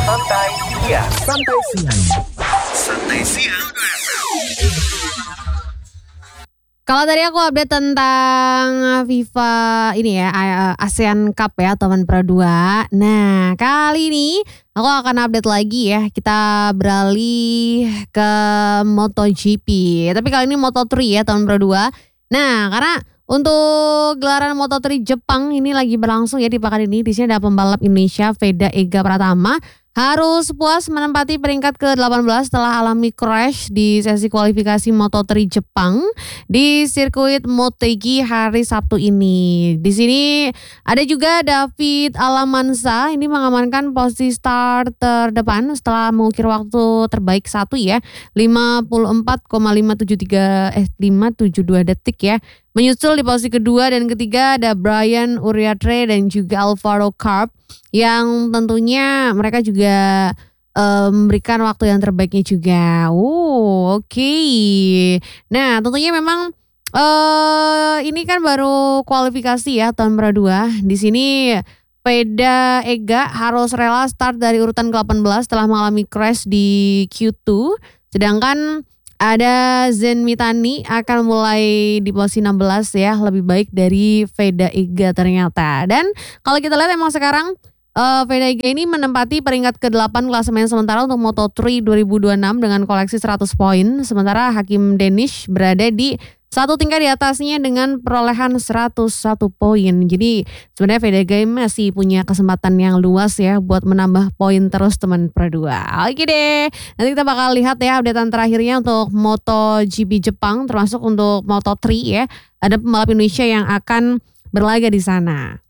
Santai siang. Santai siang. Santai siang. Kalau tadi aku update tentang FIFA ini ya, ASEAN Cup ya, teman Pro 2. Nah, kali ini aku akan update lagi ya. Kita beralih ke MotoGP. Tapi kali ini Moto3 ya, teman Pro 2. Nah, karena untuk gelaran Moto3 Jepang ini lagi berlangsung ya di pekan ini. Di sini ada pembalap Indonesia Veda Ega Pratama harus puas menempati peringkat ke-18 setelah alami crash di sesi kualifikasi Moto3 Jepang di sirkuit Motegi hari Sabtu ini. Di sini ada juga David Alamansa, ini mengamankan posisi start terdepan setelah mengukir waktu terbaik 1 ya, 54,572 detik ya. Menyusul di posisi kedua dan ketiga ada Brian Uriatre dan juga Alvaro Carp yang tentunya mereka juga memberikan waktu yang terbaiknya juga. Oke. Nah, tentunya memang ini kan baru kualifikasi ya tahun Pro 2. Di sini Veda Ega harus rela start dari urutan ke-18 setelah mengalami crash di Q2. Sedangkan ada Zen Mitani akan mulai di posisi 16 ya, lebih baik dari Veda Ega ternyata. Dan kalau kita lihat emang sekarang Veda Ega ini menempati peringkat ke-8 klasemen sementara untuk Moto3 2026 dengan koleksi 100 poin. Sementara Hakim Danish berada di satu tingkat di atasnya dengan perolehan 101 poin. Jadi sebenarnya Veda Ega masih punya kesempatan yang luas ya buat menambah poin terus teman Pro 2. Oke deh, nanti kita bakal lihat ya updatean terakhirnya untuk MotoGP Jepang termasuk untuk Moto3 ya. Ada pembalap Indonesia yang akan berlaga di sana.